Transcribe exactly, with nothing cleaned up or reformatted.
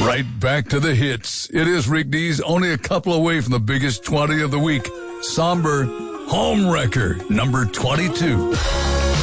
Right back to the hits. It is Rick Dees, only a couple away from the biggest twenty of the week. Somber Home Wrecker, number twenty-two.